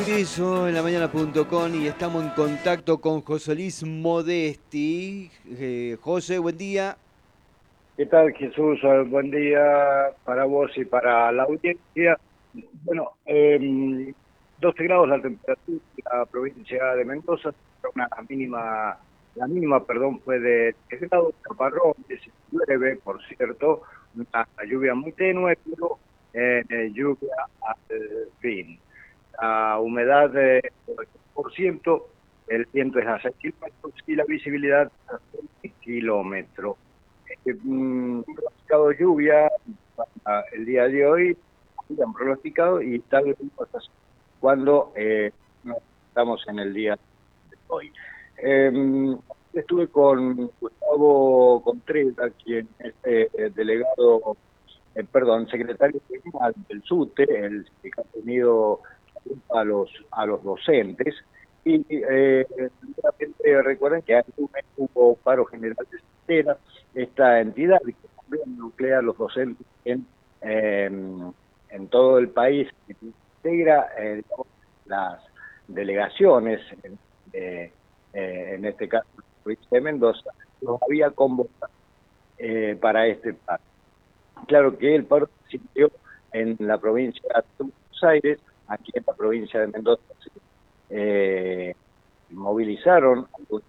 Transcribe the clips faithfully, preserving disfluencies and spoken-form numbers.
regreso en la mañana punto com y estamos en contacto con José Luis Modesti. Eh, José, buen día. ¿Qué tal, Jesús? Eh, Buen día para vos y para la audiencia. Bueno, eh, doce grados la temperatura en la provincia de Mendoza, una mínima, la mínima, perdón, fue de tres grados, chaparrón, que se llueve, por cierto, una lluvia muy tenue, pero eh, eh, lluvia al fin. La humedad de por ciento, el viento es a seis kilómetros y la visibilidad a seis kilómetros. Eh, mm, pronosticado lluvia para el día de hoy, han pronosticado y tal vez cuando eh, no estamos en el día de hoy. Eh, Estuve con Gustavo Contreras, quien es eh, el delegado, eh, perdón, secretario general del SUTE, el sindicato unido a los, a los docentes, y eh, recuerden que hace un mes hubo paro general de Citera, esta entidad que también nuclea a los docentes en, eh, en todo el país, que integra eh, las delegaciones, eh, eh, en este caso la provincia de Mendoza, los había convocado eh, para este paro. Claro que el paro se sintió en la provincia de Buenos Aires, aquí en la provincia de Mendoza se eh, movilizaron,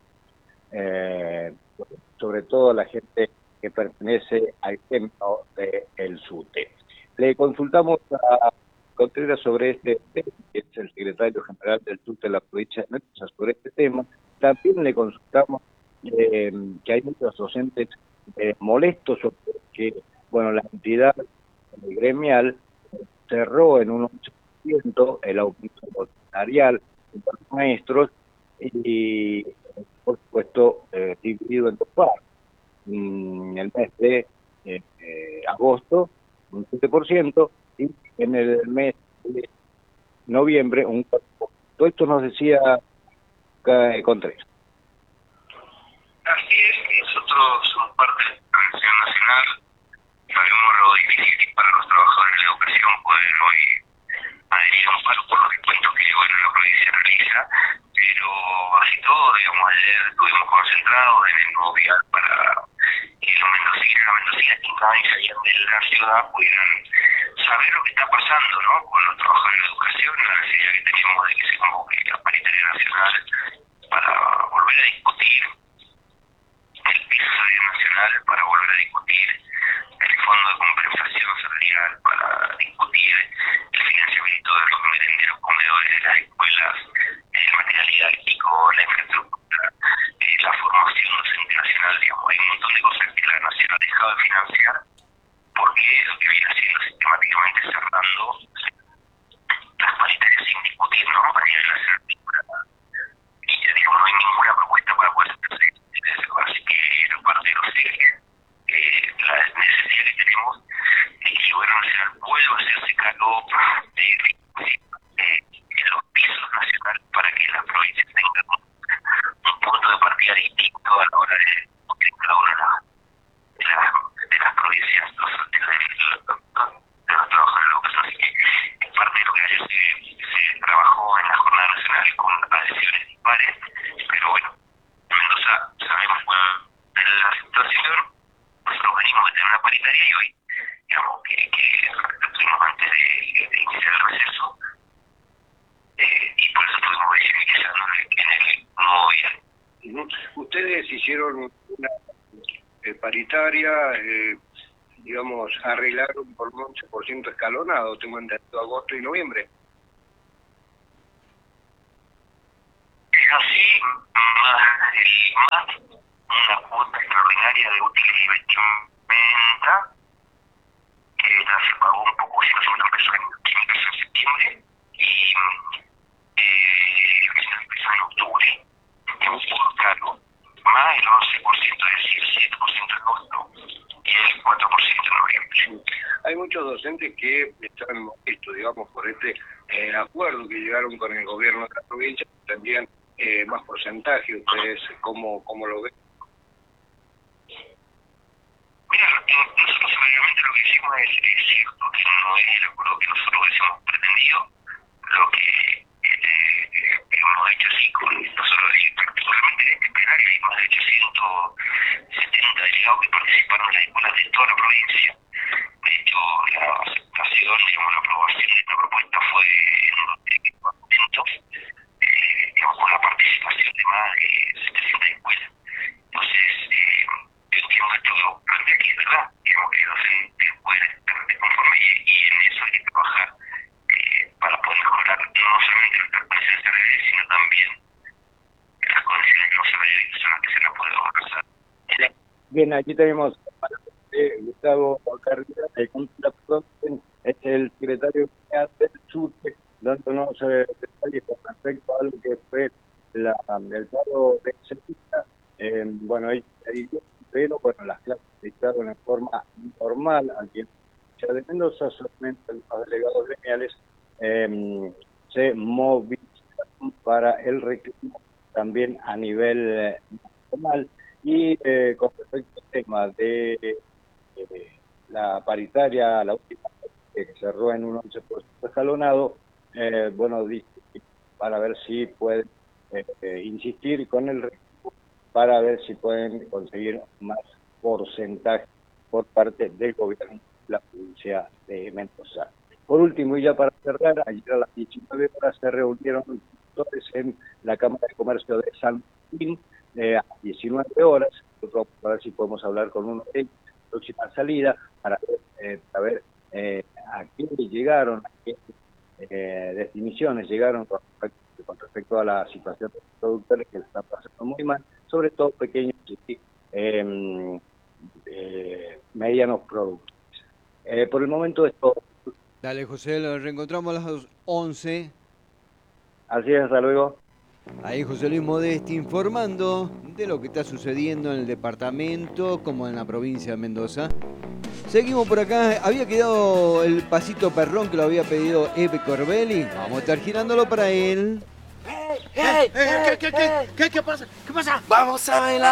eh, sobre todo la gente que pertenece al gremio del SUTE. Le consultamos a Contreras sobre este tema, que es el secretario general del SUTE de la provincia de Mendoza, sobre este tema. También le consultamos eh, que hay muchos docentes eh, molestos porque, bueno, la entidad gremial cerró en un once por ciento el aumento salarial de los maestros y, por supuesto, eh, dividido en dos partes. En el mes de eh, eh, agosto, un siete por ciento, y en el mes de noviembre, un cuatro por ciento. Todo esto nos decía eh, Contreras. Así es, nosotros somos parte de la Organización Nacional, sabemos lo difícil que es para los trabajadores de la educación poder hoy adherir a un paro por los descuentos que hoy en la provincia realiza, pero así todo, digamos, ayer estuvimos concentrados en el nuevo vial para que los mendocinos y las mendocinas que entraban y salían de la ciudad pudieran saber lo que está pasando, ¿no?, con los trabajadores de la educación, la necesidad que tenemos de que se convoque la paritaria nacional para volver a discutir el piso salarial nacional, para volver a discutir el fondo de compensación salarial, para discutir el financiamiento de los merenderos comedores de las escuelas, el material didáctico, la infraestructura, eh, la formación docente nacional, digamos. Hay un montón de cosas que la nación ha dejado de financiar porque lo que viene haciendo sistemáticamente cerrando las paritarias sin discutir, ¿no?, a nivel nacional. Y ya digo, no hay ninguna propuesta para poder hacerse. Así que la parte de los ejes, eh, la necesidad que tenemos de que el gobierno nacional vuelva a hacerse cargo de, de, de los pisos nacionales para que las provincias tengan un, un punto de partida distinto a la hora de discutir cada una de las, de las, de las provincias, los, de, de, de, de los trabajadores de la educación. Así que es parte de lo que ayer se, se trabajó en la jornada nacional con adhesiones dispares, pero bueno, en Mendoza sabemos cuál es la situación. Nosotros venimos de tener una paritaria y hoy, digamos, que, que lo tuvimos antes de, de iniciar el receso, eh, y por eso estuvimos visibilizando en el nuevo vial. Ustedes hicieron una eh, paritaria, eh, digamos, arreglaron por un once por ciento escalonado, tengo entendido, agosto y noviembre. Es así, más, el, más una cuota extraordinaria de útiles y vestimenta, que ya se pagó un poco, ciento cincuenta pesos en, cien pesos en septiembre, y eh, cien pesos en octubre. Es un poco caro, más el once por ciento, es decir, el siete por ciento en agosto y el cuatro por ciento en noviembre. Hay muchos docentes que están molestos, digamos, por este eh, acuerdo que llegaron con el gobierno de la provincia, tendrían eh, más porcentaje. ¿Ustedes cómo, cómo lo ven? Mira, nosotros obviamente lo que hicimos es, es cierto que no es el acuerdo que nosotros hubiésemos pretendido. Lo que eh, solamente las condiciones salariales, sino también las condiciones no salariales que son las que se nos puede ofrecer. Bien, aquí tenemos a eh, Gustavo Carrera, el consultor, es el secretario general del SUTE, dándonos eh, detalles con respecto a lo que fue la, el paro de servicio. Eh, bueno, ahí, ahí, pero bueno, las clases se dictaron en forma normal aquí en la ciudad de Mendoza, solamente los delegados gremiales eh, se movilizaron para el reclamo también a nivel eh, nacional. Y eh, con respecto al tema de eh, la paritaria, la última que cerró en un once por ciento escalonado, eh, bueno, dice para ver si pueden eh, eh, insistir con el reclamo para ver si pueden conseguir más porcentaje por parte del gobierno de la provincia de Mendoza. Por último, y ya para cerrar, ayer a las diecinueve horas se reunieron los sectores en la Cámara de Comercio de San Martín, Eh, a diecinueve horas, nosotros vamos a ver si podemos hablar con uno de ellos en la próxima salida para ver, eh, para ver eh, a qué llegaron, a qué eh, definiciones llegaron con respecto, con respecto a la situación de los productores que le están pasando muy mal, sobre todo pequeños y eh, eh, medianos productores. Eh, por el momento es todo. Dale, José, lo reencontramos a las once. Así es, hasta luego. Ahí José Luis Modesti informando de lo que está sucediendo en el departamento como en la provincia de Mendoza. Seguimos por acá. Había quedado el pasito perrón que lo había pedido Eve Corbelli. Vamos a estar girándolo para él. ¡Hey! ¡Hey! ¿Qué, qué, qué, qué, qué pasa? ¿Qué pasa? Vamos a bailar.